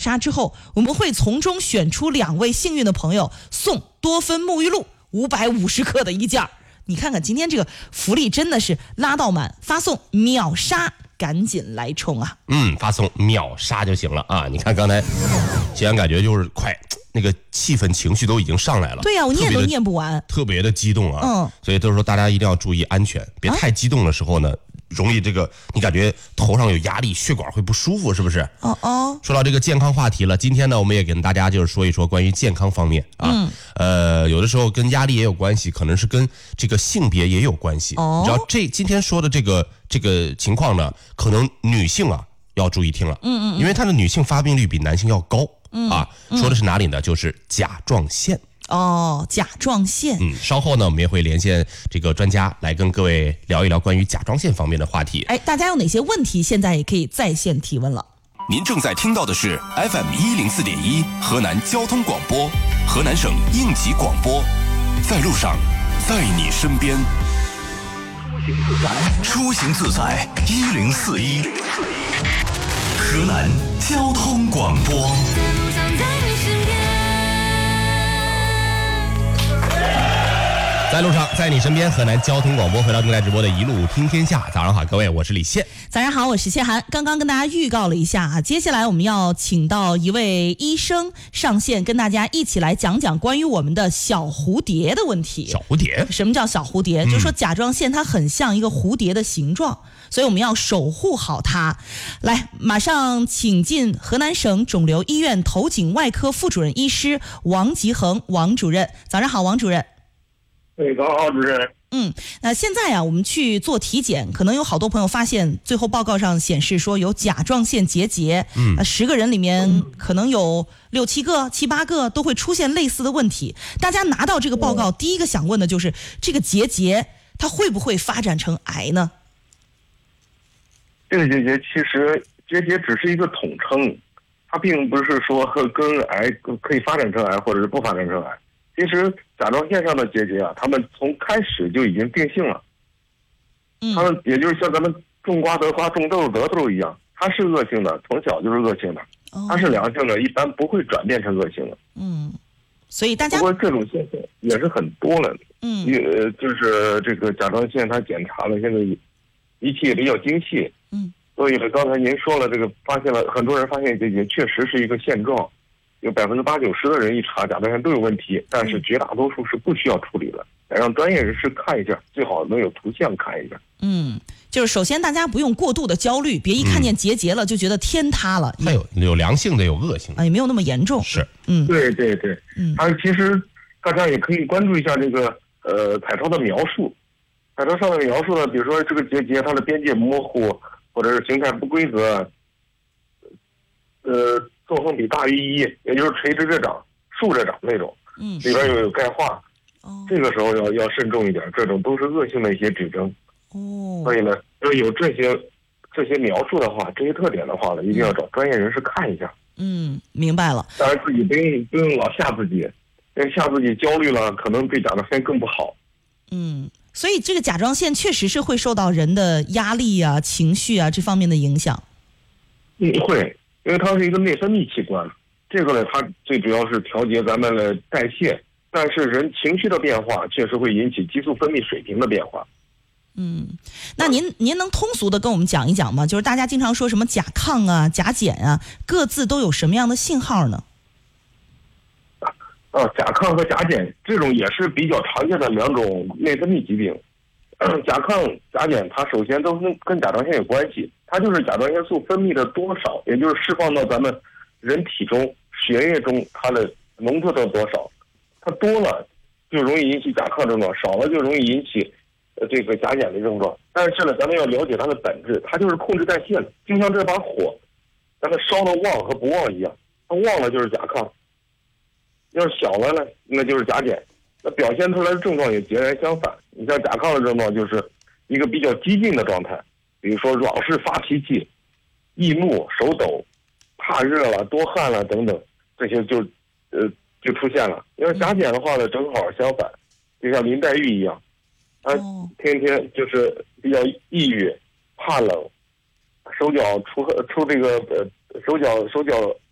杀之后，我们会从中选出2位幸运的朋友，送多芬沐浴露550克的1件。你看看今天这个福利真的是拉到满，发送秒杀，赶紧来冲啊！ 发送秒杀就行了啊！你看刚才，既然感觉就是快，那个气氛情绪都已经上来了。 对呀，我念都念不完， 特别的激动啊！所以都是说大家一定要注意安全，别太激动的时候呢，容易这个你感觉头上有压力，血管会不舒服，是不是？说到这个健康话题了，今天呢，我们也跟大家就是说一说关于健康方面啊。有的时候跟压力也有关系，可能是跟这个性别也有关系。你知道今天说的这个情况呢，可能女性啊要注意听了。因为她的女性发病率比男性要高。说的是哪里呢？就是甲状腺。 甲状腺。 稍后呢，我们也会连线这个专家来跟各位聊一聊关于甲状腺方面的话题。 大家有哪些问题，现在也可以在线提问了。 您正在听到的是 FM104.1 河南交通广播，河南省应急广播，在路上，在你身边。出行自在1041，河南交通广播。 在路上，在你身边，河南交通广播回到正在直播的一路听天下。早上好，各位，我是李现。 早上好，我是谢涵。刚刚跟大家预告了一下啊，接下来我们要请到一位医生上线，跟大家一起来讲讲关于我们的小蝴蝶的问题。 小蝴蝶？ 什么叫小蝴蝶？就是说甲状腺它很像一个蝴蝶的形状，所以我们要守护好它。来，马上请进河南省肿瘤医院头颈外科副主任医师王吉恒王主任。早上好，王主任。 早上好，主任。 那现在啊，我们去做体检，可能有好多朋友发现，最后报告上显示说有甲状腺结节。10个人里面可能有6、7个、7、8个都会出现类似的问题。大家拿到这个报告，第一个想问的就是这个结节它会不会发展成癌呢？ 这个结节其实结节只是一个统称，它并不是说跟癌可以发展成癌或者是不发展成癌。其实甲状腺上的结节啊，他们从开始就已经定性了。他们也就是像咱们种瓜得瓜，种豆得豆一样，它是恶性的，从小就是恶性的。它是良性的，一般不会转变成恶性的。 所以大家不过这种现象也是很多了。就是这个甲状腺它检查了，现在仪器也比较精细。所以呢，刚才您说了，这个发现了很多人发现结节，确实是一个现状。有80%、90%的人一查甲状腺都有问题，但是绝大多数是不需要处理的，让专业人士看一下，最好能有图像看一下。 就是首先大家不用过度的焦虑，别一看见结节了就觉得天塌了。 它有良性的，有恶性的， 也没有那么严重。 是， 对。它其实大家也可以关注一下这个彩超的描述，彩超上的描述呢，比如说这个结节它的边界模糊，或者是形态不规则，纵横比大于1，也就是垂直着长、竖着长那种，里边又有钙化，这个时候要慎重一点，这种都是恶性的一些指征。所以呢，要有这些描述的话，这些特点的话呢，一定要找专业人士看一下。 明白了。 当然自己不用老吓自己，因为吓自己焦虑了，可能对甲状腺更不好。 所以这个甲状腺确实是会受到人的压力啊、情绪啊这方面的影响。 会。因为它是一个内分泌器官，这个呢，它最主要是调节咱们的代谢，但是人情绪的变化确实会引起激素分泌水平的变化。 那您能通俗的跟我们讲一讲吗？就是大家经常说什么甲亢啊、甲减啊，各自都有什么样的信号呢？ 甲亢和甲减这种也是比较常见的2种内分泌疾病。甲亢、甲减，它首先都跟甲状腺有关系，它就是甲状腺素分泌的多少，也就是释放到咱们人体中、血液中它的浓度的多少，它多了就容易引起甲亢症状，少了就容易引起这个甲减的症状。但是呢，咱们要了解它的本质，它就是控制代谢的，就像这把火，咱们烧的旺和不旺一样，它旺了就是甲亢，要是小了呢，那就是甲减。那表现出来的症状也截然相反。你像甲亢的症状就是一个比较激进的状态，比如说老是发脾气、易怒、手抖、怕热了、多汗了等等，这些就出现了。因为甲减的话呢，正好相反，就像林黛玉一样，她天天就是比较抑郁、怕冷，手脚